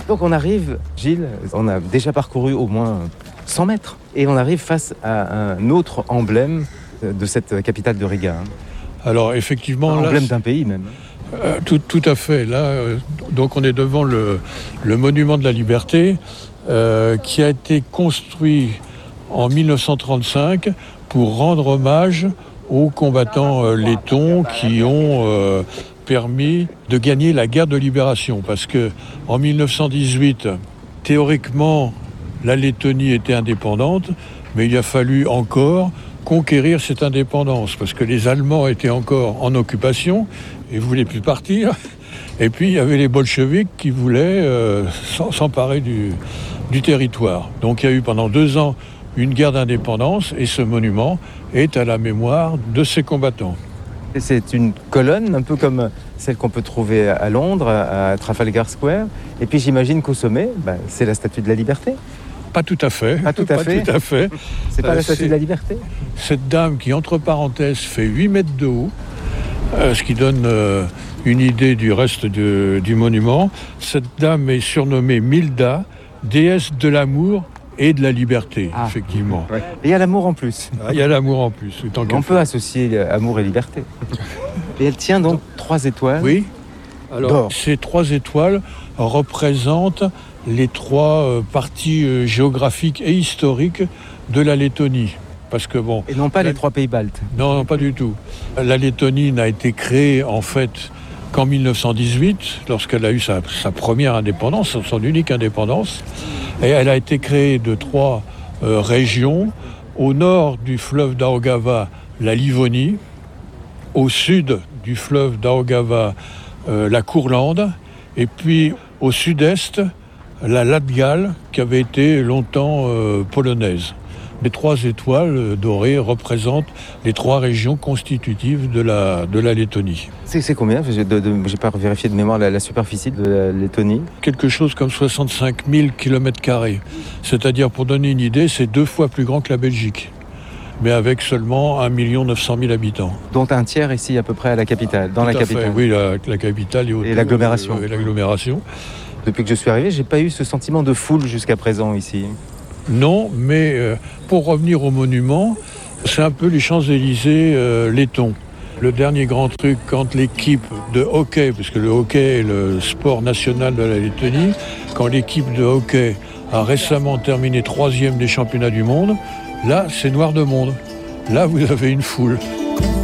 Donc on arrive, Gilles, on a déjà parcouru au moins 100 mètres et on arrive face à un autre emblème de cette capitale de Riga. Alors effectivement, Un emblème d'un pays même. Tout à fait. Là, donc on est devant le monument de la liberté qui a été construit en 1935 pour rendre hommage aux combattants lettons qui ont permis de gagner la guerre de libération. Parce que en 1918, théoriquement, la Lettonie était indépendante, mais il a fallu encore conquérir cette indépendance, parce que les Allemands étaient encore en occupation et ne voulaient plus partir. Et puis, il y avait les bolcheviks qui voulaient s'emparer du territoire. Donc, il y a eu pendant 2 ans une guerre d'indépendance, et ce monument est à la mémoire de ces combattants. Et c'est une colonne, un peu comme celle qu'on peut trouver à Londres, à Trafalgar Square. Et puis, j'imagine qu'au sommet, c'est la Statue de la Liberté. Pas tout à fait. Pas tout à fait. C'est pas la Statue de la Liberté. Cette dame qui, entre parenthèses, fait 8 mètres de haut, ce qui donne une idée du reste du monument. Cette dame est surnommée Milda, déesse de l'amour et de la liberté, effectivement. Ouais. Et il y a l'amour en plus. Il y a l'amour en plus. On peut associer amour et liberté. Et elle tient donc 3 étoiles. Oui. Alors, ces 3 étoiles représentent les 3 parties géographiques et historiques de la Lettonie. Parce que bon. Et non pas les 3 pays baltes. Non, pas du tout. La Lettonie n'a été créée en fait qu'en 1918, lorsqu'elle a eu sa première indépendance, son unique indépendance. Et elle a été créée de 3 régions. Au nord du fleuve Daugava, la Livonie. Au sud du fleuve Daugava, la Courlande. Et puis au sud-est, la Latgale, qui avait été longtemps polonaise. Les 3 étoiles dorées représentent les 3 régions constitutives de la Lettonie. C'est combien ? J'ai pas vérifié de mémoire la superficie de la Lettonie. Quelque chose comme 65 000 km². C'est-à-dire, pour donner une idée, c'est 2 fois plus grand que la Belgique, mais avec seulement 1 900 000 habitants. Dont un tiers ici à peu près à la capitale, dans la capitale. Oui, la capitale et l'agglomération. Et l'agglomération. Depuis que je suis arrivé, j'ai pas eu ce sentiment de foule jusqu'à présent ici. Non, mais pour revenir au monument, c'est un peu les Champs-Élysées lettons. Le dernier grand truc, quand l'équipe de hockey, parce que le hockey est le sport national de la Lettonie, quand l'équipe de hockey a récemment terminé 3e des championnats du monde, là, c'est noir de monde. Là, vous avez une foule.